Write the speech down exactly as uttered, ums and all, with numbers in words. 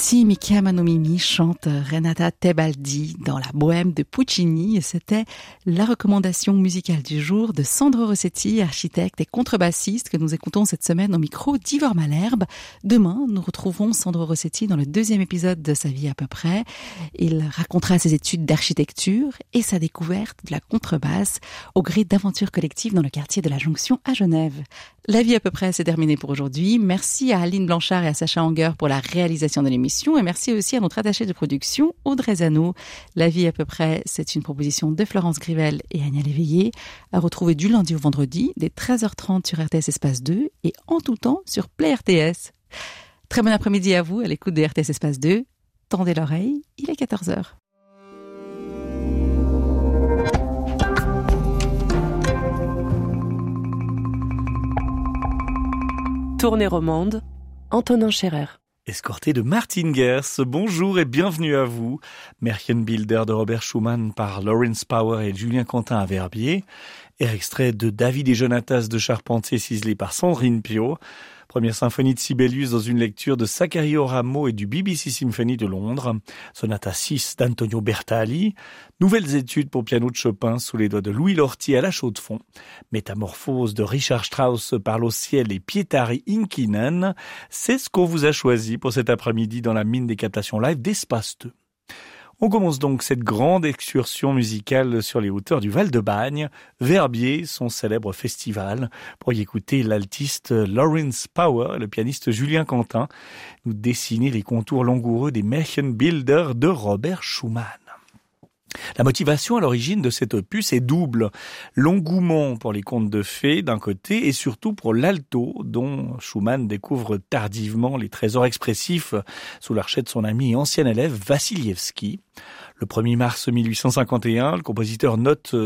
Si mi chiamano Mimi chante Renata Tebaldi dans la bohème de Puccini, et c'était la recommandation musicale du jour de Sandro Rossetti, architecte et contrebassiste que nous écoutons cette semaine au micro d'Ivor Malherbe. Demain, nous retrouverons Sandro Rossetti dans le deuxième épisode de Sa vie à peu près. Il racontera ses études d'architecture et sa découverte de la contrebasse au gré d'aventures collectives dans le quartier de la Jonction à Genève. La vie à peu près, c'est terminé pour aujourd'hui. Merci à Aline Blanchard et à Sacha Anger pour la réalisation de l'émission et merci aussi à notre attaché de production, Audrey Zano. La vie à peu près, c'est une proposition de Florence Grivel et Agnès Léveillé, à retrouver du lundi au vendredi, dès treize heures trente sur R T S Espace deux et en tout temps sur Play R T S. Très bon après-midi à vous, à l'écoute de R T S Espace deux. Tendez l'oreille, il est quatorze heures. Tournée romande, Antonin Scherer. Escorté de Martin Gers, bonjour et bienvenue à vous. Märchenbilder de Robert Schumann par Lawrence Power et Julien Quentin à Verbier. Air extrait de David et Jonatas de Charpentier ciselé par Sandrine Pio. Première symphonie de Sibelius dans une lecture de Saccario Ramo et du B B C Symphony de Londres. Sonata six d'Antonio Bertali. Nouvelles études pour piano de Chopin sous les doigts de Louis Lortie à la Chaux-de-Fonds. Métamorphose de Richard Strauss par au ciel et Pietari Inkinen. C'est ce qu'on vous a choisi pour cet après-midi dans la mine des captations live d'Espace deux. On commence donc cette grande excursion musicale sur les hauteurs du Val-de-Bagne, Verbier, son célèbre festival, pour y écouter l'altiste Lawrence Power et le pianiste Julien Quentin nous dessiner les contours langoureux des Märchenbilder de Robert Schumann. La motivation à l'origine de cet opus est double. L'engouement pour les contes de fées d'un côté et surtout pour l'alto dont Schumann découvre tardivement les trésors expressifs sous l'archet de son ami et ancien élève Wassiliewski. Le premier mars mille huit cent cinquante et un, le compositeur note